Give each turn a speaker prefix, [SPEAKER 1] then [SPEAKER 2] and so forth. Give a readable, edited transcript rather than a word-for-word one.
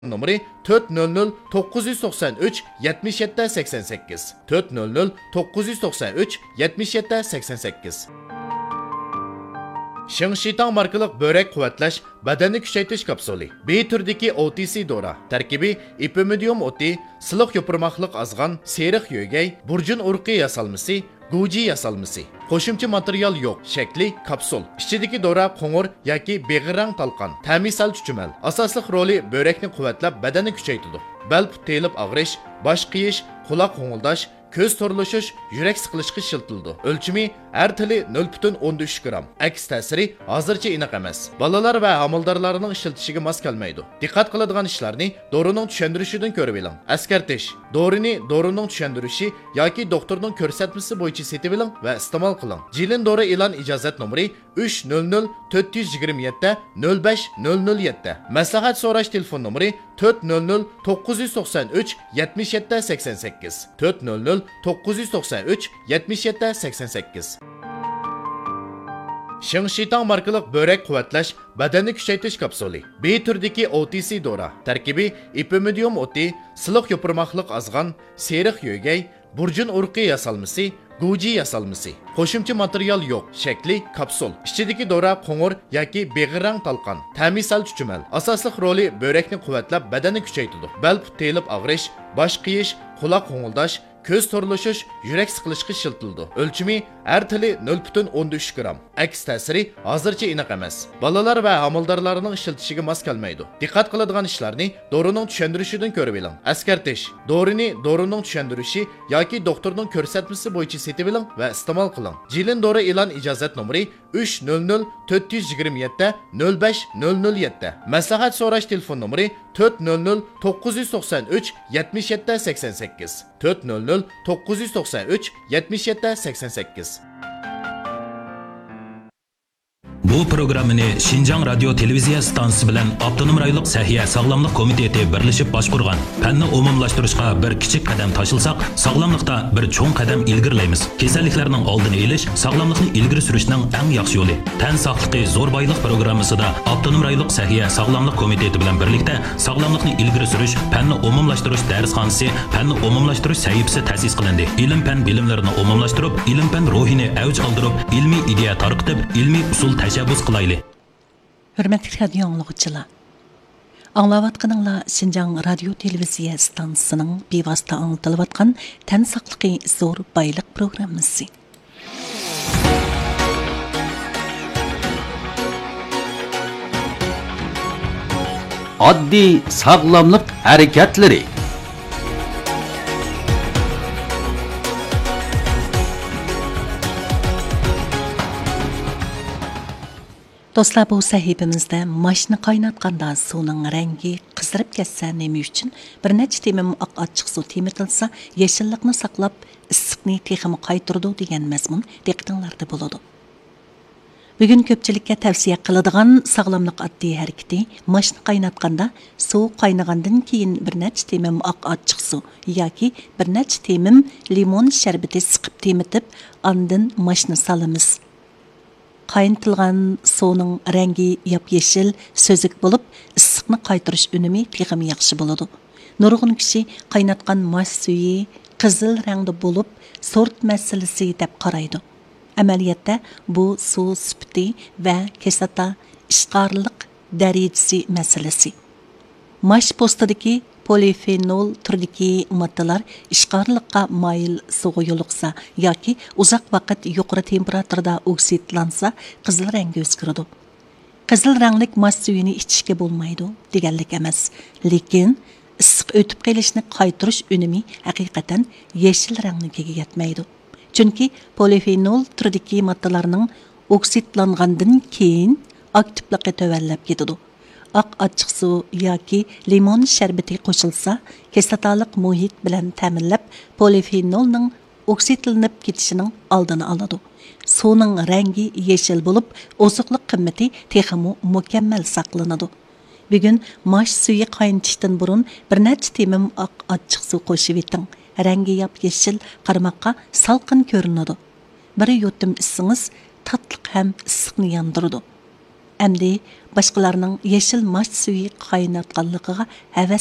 [SPEAKER 1] Numara 400 993 77 88 400 993 77 88 Shingshitang markalık börek kuvvetlash, badanni kuchaytirish kapsuli. B turdagi OTC dora. Tarkibi ipimidium oti, siliq yopirmoqliq azg'an, seriq yo'gay, burjun urqi yasalmasi, guji yasalmasi. Qo'shimcha material yo'q, shakli kapsul. Ichidagi dora qo'ng'ir yoki beg'irang talqon. Ta'misal chuchumal. Asosli roli börekni quvvatlab, badanni kuchaytiradi. Bel telib og'rish, bosh qiyish, quloq qo'ng'ildash, ko'z to'rlashish, yurak siqilishga shiltildi. O'lchimi har tili 0.13 gram. Aks ta'siri hozircha aniq emas. Bolalar va homildorlarning ishiltishiga mos kelmaydi. Diqqat qiladigan ishlarni dorining tushuntirishidan ko'rib oling. Askartish: dorini dorining tushuntirishi yoki doktorning ko'rsatmasi bo'yicha setib oling va iste'mol qiling. Jilin dori e'lon ijozat nomeri 300 427 05007. Maslahat so'rash telefon nomeri 400 993 77 88 400 993 77 88 Shingshitang markalık börek kuvvetlash, badanni kuchaytirish kapsuli. B turdagi OTC dora. Tarkibi ipimidium oti, siliq yopirmoqliq azg'an, seriq yo'gay, burjun urqi yasalmasi, guji yasalmasi. Qo'shimcha material yo'q, shakli kapsul. Ichidagi dora qo'ng'ir yoki beg'irang talqon. Ta'misal chuchumal. Asosli roli börekni quvvatlab, badanni kuchaytiradi. Bel telib og'rish, bosh qiyish, quloq qo'ng'ildash, ko'z to'rlashish, yurak siqilishga shiltildi. O'lchimi har tili 0.13 gram. Aks ta'siri hozircha aniq emas. Bolalar va homildorlarning ishiltishiga mos kelmaydi. Diqqat qiladigan ishlarni dorining tushuntirishidan ko'rib oling. Askartish: dorini dorining tushuntirishi yoki doktorning ko'rsatmasi bo'yicha setib oling va iste'mol qiling. Jilin dori e'lon ijozat nomeri 300 427 05007. Maslahat so'rash telefon nomeri 400 993 77 88 400 993 77 88
[SPEAKER 2] Bu programmani Şinjan Radyo Televiziya stansiyasi bilan Avtonom rayonluq Sahiya Sog'lomlik komiteti birlashib boshqurgan. Fanni umumlashtirishga bir kichik qadam tashilsak, sog'lomlikda bir cho'ng qadam ilgirlaymiz. Kasalliklarning oldini olish, sog'lomlikni ilgari surishning eng yaxshi yo'li. Tan sog'ligi zo'r boylik programmasida Avtonom rayonluq Sahiya Sog'lomlik komiteti bilan birlikda sog'lomlikni ilgari surish, fanni umumlashtirish darsxonasi, fanni umumlashtirish sahifasi ta'sis qilindi. Ilm-fan bilimlarini umumlashtirib, ilm-fan ruhini avj oldirib, ilmiy ideya tarqitib, ilmiy usul tashabbus qilayli.
[SPEAKER 3] Hürmetli radyo anlıqçılar. Anlavatqanыңlar Şinjan Radyo Televiziya stansiyasının bevosita anlatılayotgan tan saqligi zo'r boylik programmasi.
[SPEAKER 4] Oddiy sog'lomlik harakatlari.
[SPEAKER 3] Dostlar, bu sahifimizde maşını qaynatqanda suvning rangi qizarib ketsa nima uchun bir necha temim oq ochiq suv temitilsa yeşillikni saqlab issiqni texmi qaytirdi degan mazmun diqqatinglarda bo'ladi. Bugun ko'pchilikka tavsiya qiladigan sog'lomlik oddiy harakati maşını qaynatqanda suv qaynagandan keyin bir necha temim oq ochiq suv yoki bir necha temim limon sharbati siqib temitib, ondan maşını salamiz. Qaynatilgan suvning rangi yop-yeshil, so'zik bo'lib, issiqni qaytirish unumi texmi yaxshi bo'ladi. Nurg'un kishi qaynatgan mash suyi qizil rangda bo'lib, sort masalasi deb qaraydi. Amaliyotda bu suv sifati va kislota ishqorliq darajasi masalasi. Mash postidagi polifenol turdagi moddalar ishqorliqqa moyil suvga yo'liqsa yoki uzoq vaqt yuqori temperaturada oksidlansa qizil rangga o'zgaradi. Qizil ranglik mash suyini ichishga bo'lmaydi deganlik emas, lekin issiq o'tib qolishni qaytirish unumi haqiqatan yashil rangligiga yetmaydi. Chunki polifenol turdagi moddalarning oksidlangandan keyin aktivligi tövallab ketadi. Oq ochiq suv yoki limon sharbati qo'shilsa, kislotalik muhit bilan ta'minlab, polifenolning oksidlanib ketishining oldini oladi. Suvning rangi yeshil bo'lib, oziqlik qimmati texmi mukammal saqlanadi. Bugun mash suyi qaynatishdan burun bir necha temim oq ochiq suv qo'shib eting. Rangi yop-yeshil, qarmoqqa salqin ko'rinadi. Bir yutum issingiz tatliq ham issiqni yondiradi. Әмді башqalarning yeşil maç suyu qaynatqanligiga havas